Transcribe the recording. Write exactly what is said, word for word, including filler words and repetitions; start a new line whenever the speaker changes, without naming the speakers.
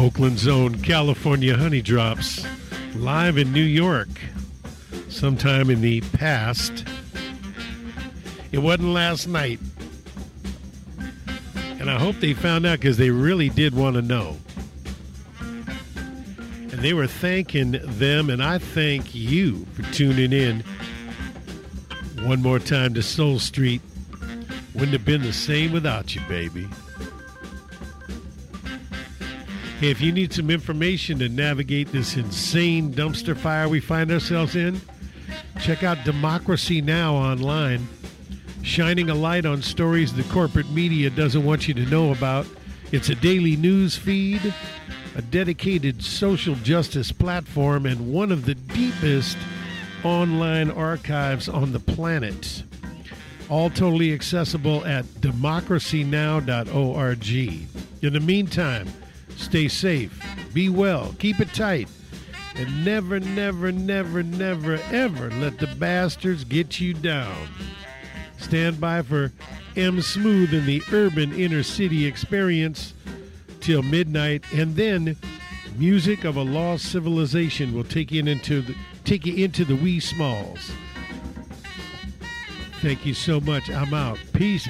Oakland's own California Honey Drops, live in New York sometime in the past. It wasn't last night. And I hope they found out because they really did want to know. And they were thanking them, and I thank you for tuning in one more time to Soul Street. Wouldn't have been the same without you, baby. Hey, if you need some information to navigate this insane dumpster fire we find ourselves in, check out Democracy Now! Online, shining a light on stories the corporate media doesn't want you to know about. It's a daily news feed, a dedicated social justice platform, and one of the deepest online archives on the planet. All totally accessible at democracy now dot org. In the meantime, stay safe, be well, keep it tight, and never, never, never, never, ever let the bastards get you down. Stand by for M. Smooth and the Urban Inner City Experience till midnight, and then music of a lost civilization will take you into the, take you into the wee smalls. Thank you so much. I'm out. Peace.